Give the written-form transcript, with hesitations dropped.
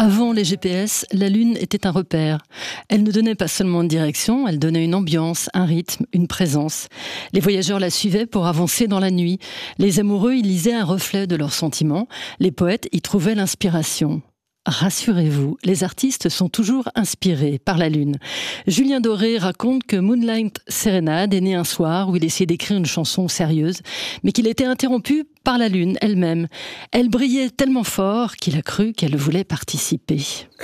Avant les GPS, la Lune était un repère. Elle ne donnait pas seulement une direction, elle donnait une ambiance, un rythme, une présence. Les voyageurs la suivaient pour avancer dans la nuit. Les amoureux y lisaient un reflet de leurs sentiments. Les poètes y trouvaient l'inspiration. Rassurez-vous, les artistes sont toujours inspirés par la Lune. Julien Doré raconte que Moonlight Serenade est né un soir où il essayait d'écrire une chanson sérieuse, mais qu'il a été interrompu par la Lune elle-même. Elle brillait tellement fort qu'il a cru qu'elle voulait participer.